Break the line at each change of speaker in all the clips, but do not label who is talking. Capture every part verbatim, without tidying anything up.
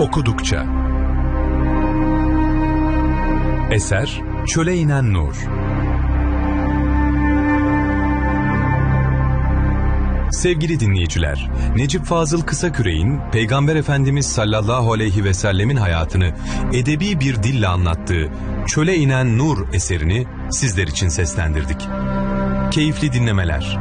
Okudukça. Eser Çöle inen Nur. Sevgili dinleyiciler, Necip Fazıl Kısaküre'in Peygamber Efendimiz sallallahu aleyhi ve sellemin hayatını edebi bir dille anlattığı Çöle inen Nur eserini sizler için seslendirdik. Keyifli dinlemeler.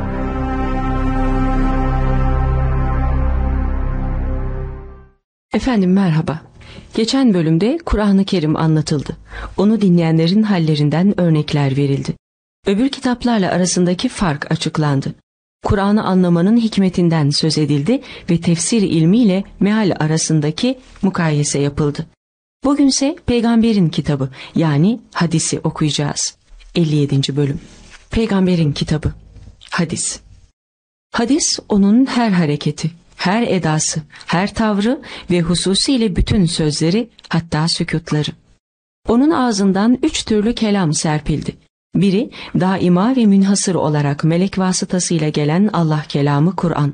Efendim merhaba. Geçen bölümde Kur'an-ı Kerim anlatıldı. Onu dinleyenlerin hallerinden örnekler verildi. Öbür kitaplarla arasındaki fark açıklandı. Kur'an'ı anlamanın hikmetinden söz edildi ve tefsir ilmiyle meal arasındaki mukayese yapıldı. Bugünse Peygamberin kitabı yani hadisi okuyacağız. elli yedinci bölüm. Peygamberin kitabı. Hadis. Hadis onun her hareketi, her edası, her tavrı ve hususiyle bütün sözleri, hatta sükûtları. Onun ağzından üç türlü kelam serpildi. Biri daima ve münhasır olarak melek vasıtasıyla gelen Allah kelamı Kur'an.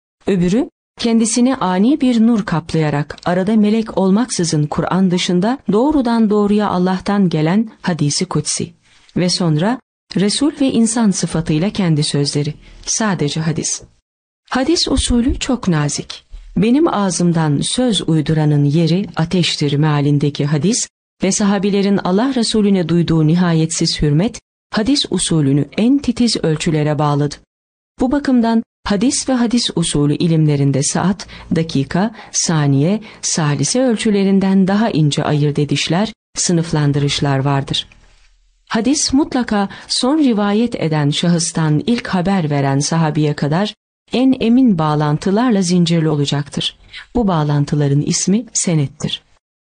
Öbürü kendisini ani bir nur kaplayarak arada melek olmaksızın Kur'an dışında doğrudan doğruya Allah'tan gelen hadisi kutsi. Ve sonra Resul ve insan sıfatıyla kendi sözleri. Sadece hadis. Hadis usulü çok nazik. Benim ağzımdan söz uyduranın yeri ateştir mealindeki hadis ve sahabilerin Allah Resulüne duyduğu nihayetsiz hürmet, hadis usulünü en titiz ölçülere bağladı. Bu bakımdan hadis ve hadis usulü ilimlerinde saat, dakika, saniye, salise ölçülerinden daha ince ayırt edişler, sınıflandırışlar vardır. Hadis mutlaka son rivayet eden şahıstan ilk haber veren sahabiye kadar en emin bağlantılarla zincirli olacaktır. Bu bağlantıların ismi senettir.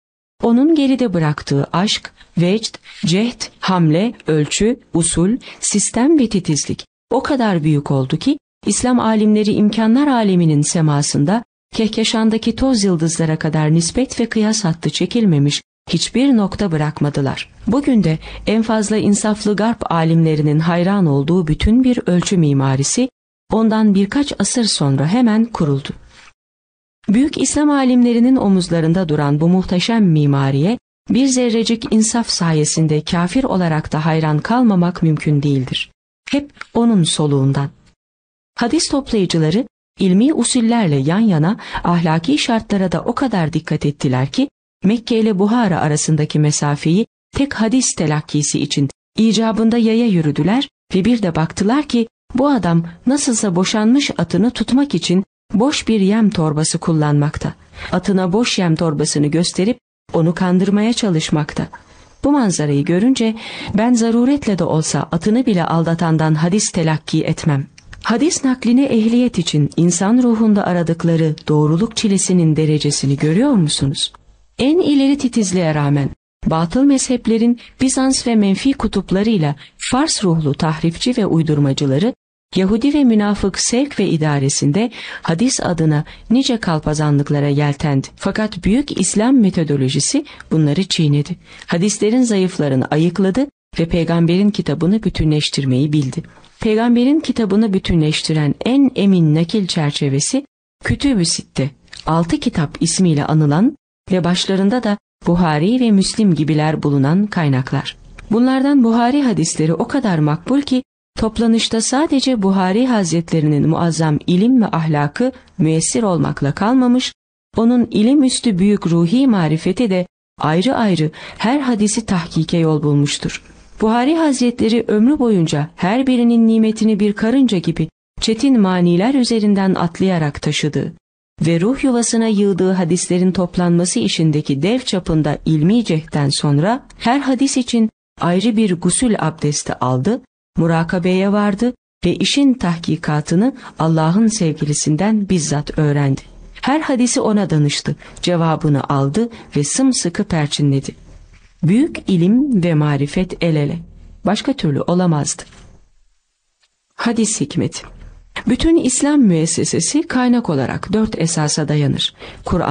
Onun geride bıraktığı aşk, vecd, cehd, hamle, ölçü, usul, sistem ve titizlik o kadar büyük oldu ki İslam alimleri imkanlar aleminin semasında Kehkeşan'daki toz yıldızlara kadar nispet ve kıyas hattı çekilmemiş hiçbir nokta bırakmadılar. Bugün de en fazla insaflı Garp alimlerinin hayran olduğu bütün bir ölçü mimarisi ondan birkaç asır sonra hemen kuruldu. Büyük İslam alimlerinin omuzlarında duran bu muhteşem mimariye bir zerrecik insaf sayesinde kafir olarak da hayran kalmamak mümkün değildir. Hep onun soluğundan. Hadis toplayıcıları ilmi usullerle yan yana ahlaki şartlara da o kadar dikkat ettiler ki Mekke ile Buhara arasındaki mesafeyi tek hadis telakkisi için icabında yaya yürüdüler ve bir de baktılar ki bu adam nasılsa boşanmış atını tutmak için boş bir yem torbası kullanmakta. Atına boş yem torbasını gösterip onu kandırmaya çalışmakta. Bu manzarayı görünce ben zaruretle de olsa atını bile aldatandan hadis telakki etmem. Hadis naklini ehliyet için insan ruhunda aradıkları doğruluk çilesinin derecesini görüyor musunuz? En ileri titizliğe rağmen batıl mezheplerin Bizans ve menfi kutuplarıyla Fars ruhlu tahrifçi ve uydurmacıları Yahudi ve münafık sevk ve idaresinde hadis adına nice kalpazanlıklara yeltendi. Fakat büyük İslam metodolojisi bunları çiğnedi. Hadislerin zayıflarını ayıkladı ve peygamberin kitabını bütünleştirmeyi bildi. Peygamberin kitabını bütünleştiren en emin nakil çerçevesi Kütüb-ü Sitte, altı kitap ismiyle anılan ve başlarında da Buhari ve Müslim gibiler bulunan kaynaklar. Bunlardan Buhari hadisleri o kadar makbul ki toplanışta sadece Buhari Hazretlerinin muazzam ilim ve ahlakı müessir olmakla kalmamış, onun ilim üstü büyük ruhi marifeti de ayrı ayrı her hadisi tahkike yol bulmuştur. Buhari Hazretleri ömrü boyunca her birinin nimetini bir karınca gibi çetin maniler üzerinden atlayarak taşıdığı ve ruh yuvasına yığdığı hadislerin toplanması işindeki dev çapında ilmi cehden sonra her hadis için ayrı bir gusül abdesti aldı, murakabeye vardı ve işin tahkikatını Allah'ın sevgilisinden bizzat öğrendi. Her hadisi ona danıştı, cevabını aldı ve sımsıkı perçinledi. Büyük ilim ve marifet el ele. Başka türlü olamazdı. Hadis hikmeti. Bütün İslam müessesesi kaynak olarak dört esasa dayanır. Kur'an